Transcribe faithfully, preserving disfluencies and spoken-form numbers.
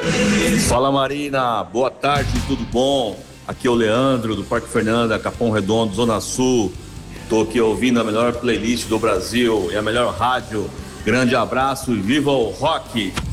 Fala Marina, boa tarde, tudo bom? Aqui é o Leandro do Parque Fernanda, Capão Redondo, Zona Sul. Tô aqui ouvindo a melhor playlist do Brasil e a melhor rádio. Grande abraço e viva o rock!